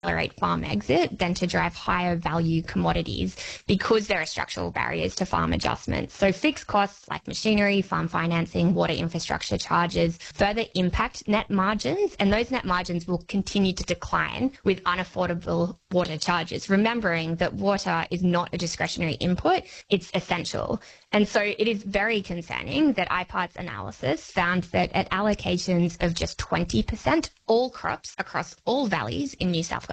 accelerate farm exit than to drive higher value commodities because there are structural barriers to farm adjustments. So fixed costs like machinery, farm financing, water infrastructure charges further impact net margins, and those net margins will continue to decline with unaffordable water charges, remembering that water is not a discretionary input, it's essential. And so it is very concerning that IPART's analysis found that at allocations of just 20%, all crops across all valleys in New South Wales